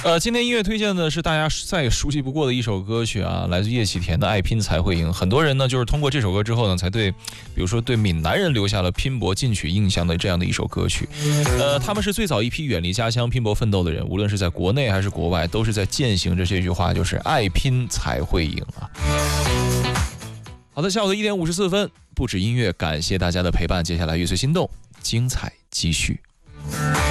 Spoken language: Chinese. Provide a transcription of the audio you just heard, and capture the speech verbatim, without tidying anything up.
呃，今天音乐推荐的是大家再也熟悉不过的一首歌曲啊，来自叶启田的《爱拼才会赢》。很多人呢，就是通过这首歌之后呢，才对，比如说对闽南人留下了拼搏进取印象的这样的一首歌曲。呃，他们是最早一批远离家乡拼搏奋斗的人，无论是在国内还是国外，都是在践行着这句话，就是爱拼才会赢啊。好的，下午的一点五十四分，不止音乐，感谢大家的陪伴。接下来乐随心动，精彩继续。